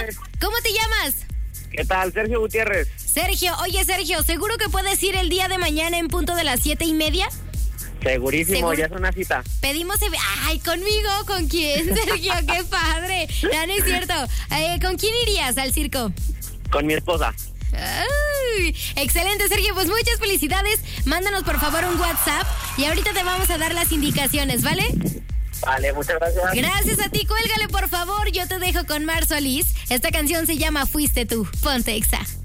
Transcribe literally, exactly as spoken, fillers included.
tardes. ¿Cómo te llamas? ¿Qué tal? Sergio Gutiérrez. Sergio, oye Sergio, ¿seguro que puedes ir el día de mañana en punto de las siete y media? Segurísimo, ¿Seguro? Ya es una cita. Pedimos... Ay, ¿conmigo? ¿Con quién, Sergio? ¡Qué padre! No, no es cierto. Eh, ¿Con quién irías al circo? Con mi esposa. Ay, excelente, Sergio, pues muchas felicidades. Mándanos por favor un WhatsApp y ahorita te vamos a dar las indicaciones, ¿vale? Vale, muchas gracias. Gracias a ti, cuélgale por favor. Yo te dejo con Mar Solís. Esta canción se llama Fuiste tú. Ponte Exa.